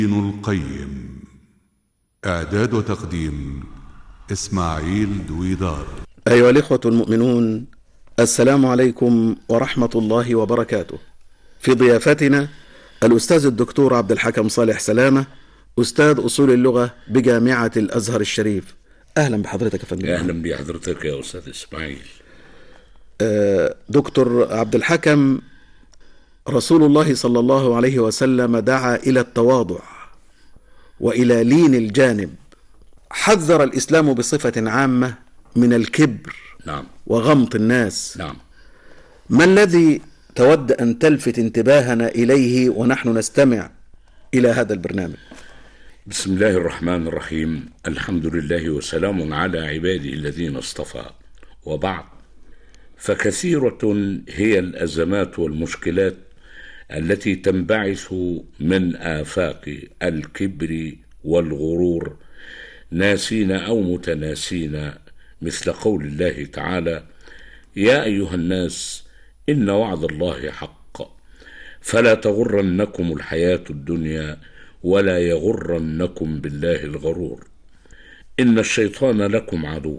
ابن القيم. إعداد وتقديم إسماعيل دويدار. أيها الإخوة المؤمنون، السلام عليكم ورحمة الله وبركاته. في ضيافتنا الأستاذ الدكتور عبد الحكم صالح سلامة، أستاذ أصول اللغة بجامعة الأزهر الشريف. أهلا بحضرتك يا فندم. أهلا بحضرتك يا أستاذ إسماعيل. دكتور عبد الحكم، رسول الله صلى الله عليه وسلم دعا إلى التواضع وإلى لين الجانب. حذر الإسلام بصفة عامة من الكبر نعم. وغمط الناس. نعم. ما الذي تود أن تلفت انتباهنا إليه ونحن نستمع إلى هذا البرنامج؟ بسم الله الرحمن الرحيم. الحمد لله وسلام على عباده الذين اصطفى، وبعد، فكثيرة هي الأزمات والمشكلات التي تنبعث من آفاق الكبر والغرور، ناسين أو متناسين، مثل قول الله تعالى: يا أيها الناس إن وعد الله حق فلا تغرنكم الحياة الدنيا ولا يغرنكم بالله الغرور، إن الشيطان لكم عدو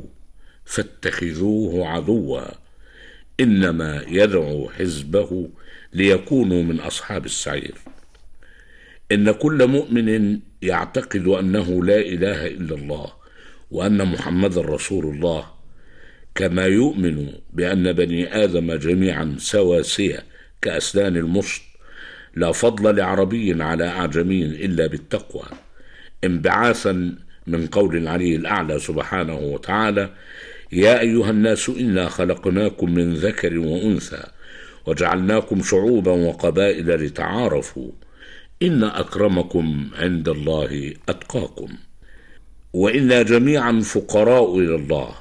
فاتخذوه عدوا إنما يدعو حزبه ليكونوا من أصحاب السعير. إن كل مؤمن يعتقد أنه لا إله إلا الله وأن محمد رسول الله، كما يؤمن بأن بني آدم جميعا سواسية كأسنان المشط، لا فضل لعربي على أعجمي إلا بالتقوى، انبعاثا من قول العلي الأعلى سبحانه وتعالى: يا أيها الناس إنا خلقناكم من ذكر وأنثى وجعلناكم شعوبا وقبائل لتعارفوا إن أكرمكم عند الله أتقاكم. وإنا جميعا فقراء إلى الله،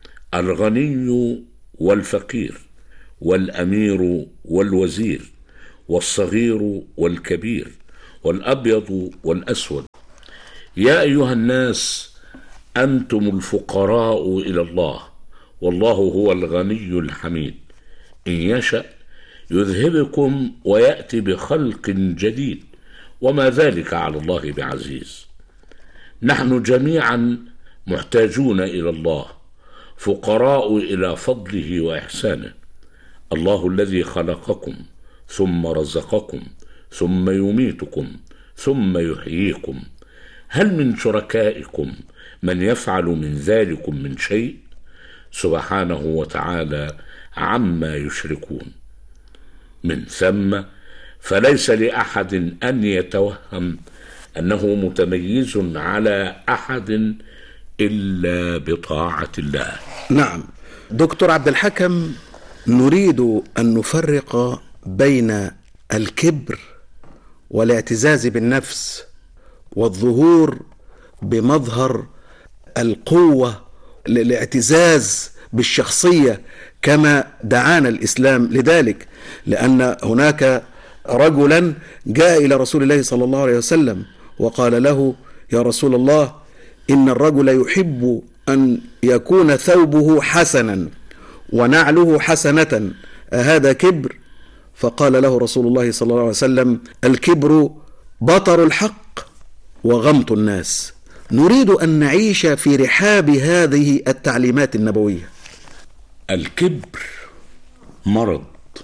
الغني والفقير والأمير والوزير والصغير والكبير والأبيض والأسود. يا أيها الناس أنتم الفقراء إلى الله والله هو الغني الحميد، إن يشأ يذهبكم ويأتي بخلق جديد وما ذلك على الله بعزيز. نحن جميعا محتاجون إلى الله، فقراء إلى فضله وإحسانه. الله الذي خلقكم ثم رزقكم ثم يميتكم ثم يحييكم، هل من شركائكم من يفعل من ذلكم من شيء؟ سبحانه وتعالى عما يشركون. من ثم فليس لأحد أن يتوهم أنه متميز على أحد إلا بطاعة الله. نعم دكتور عبد الحكم، نريد أن نفرق بين الكبر والاعتزاز بالنفس والظهور بمظهر القوة للاعتزاز بالشخصية كما دعانا الإسلام لذلك، لأن هناك رجلا جاء إلى رسول الله صلى الله عليه وسلم وقال له: يا رسول الله، إن الرجل يحب أن يكون ثوبه حسنا ونعله حسنة، أهذا كبر؟ فقال له رسول الله صلى الله عليه وسلم: الكبر بطر الحق وغمط الناس. نريد أن نعيش في رحاب هذه التعليمات النبوية. الكبر مرض.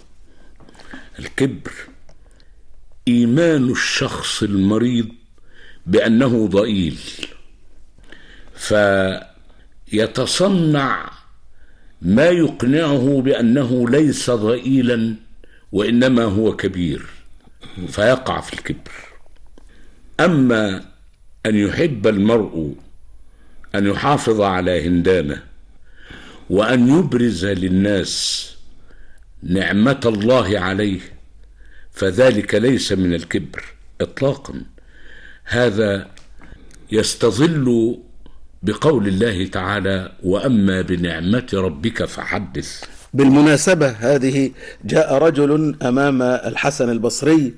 الكبر إيمان الشخص المريض بأنه ضئيل، فيتصنع ما يقنعه بأنه ليس ضئيلا وإنما هو كبير، فيقع في الكبر. أما أن يحب المرء أن يحافظ على هندامه وأن يبرز للناس نعمة الله عليه، فذلك ليس من الكبر إطلاقا. هذا يستظل بقول الله تعالى: وأما بنعمة ربك فحدث. بالمناسبة هذه، جاء رجل أمام الحسن البصري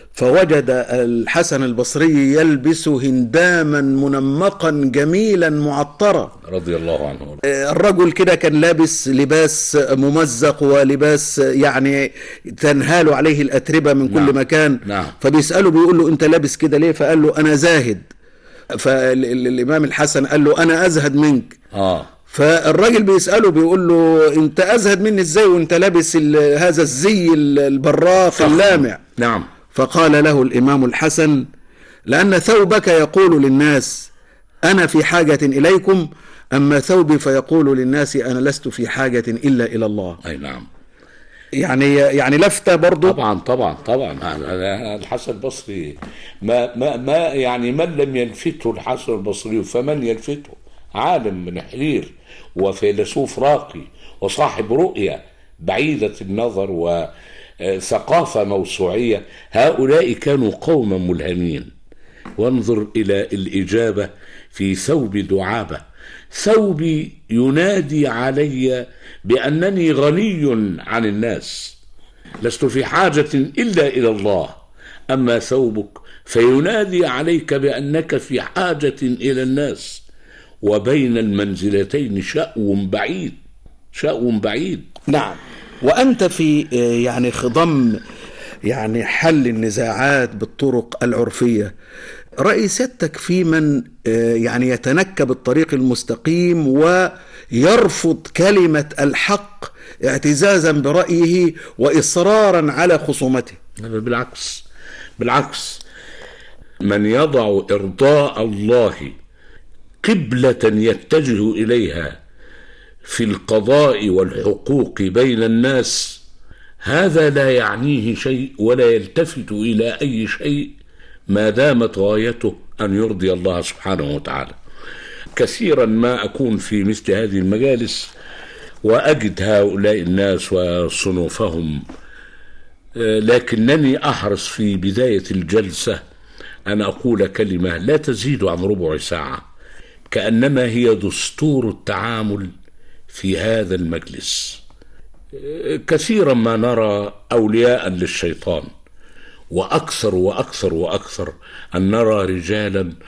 فوجد الحسن البصري يلبس هنداما منمقا جميلا معطرا رضي الله عنه. الرجل كده كان لابس لباس ممزق ولباس يعني تنهال عليه الأتربة من كل مكان. فبيسأله بيقول له أنت لابس كده ليه؟ فقال له أنا زاهد. فالإمام الحسن قال له أنا أزهد منك. فالراجل بيسأله بيقول له أنت أزهد مني إزاي وأنت لابس هذا الزي البراق اللامع؟ نعم. فقال له الإمام الحسن لأن ثوبك يقول للناس أنا في حاجة إليكم، أما ثوبي فيقول للناس أنا لست في حاجة إلا إلى الله. أي نعم. يعني لفتة برضو. طبعا الحسن البصري ما يعني من لم يلفته الحسن البصري فمن يلفته؟ عالم من حرير وفيلسوف راقي وصاحب رؤية بعيدة النظر وثقافة موسوعية. هؤلاء كانوا قوما ملهمين. وانظر إلى الإجابة في ثوب دعابة: ثوبي ينادي علي بأنني غني عن الناس، لست في حاجة إلا إلى الله، أما ثوبك فينادي عليك بأنك في حاجة إلى الناس، وبين المنزلتين شأو بعيد. نعم. وأنت في يعني خضم يعني حل النزاعات بالطرق العرفية، رأي سيادتك في من يعني يتنكب الطريق المستقيم ويرفض كلمة الحق اعتزازا برأيه وإصرارا على خصومته؟ بالعكس، من يضع إرضاء الله قبلة يتجه إليها في القضاء والحقوق بين الناس، هذا لا يعنيه شيء ولا يلتفت إلى أي شيء ما دامت غايته أن يرضي الله سبحانه وتعالى. كثيرا ما أكون في مثل هذه المجالس وأجد هؤلاء الناس وصنوفهم، لكنني أحرص في بداية الجلسة أن أقول كلمة لا تزيد عن ربع ساعة، كأنما هي دستور التعامل في هذا المجلس. كثيرا ما نرى أولياء للشيطان، وأكثر أن نرى رجالا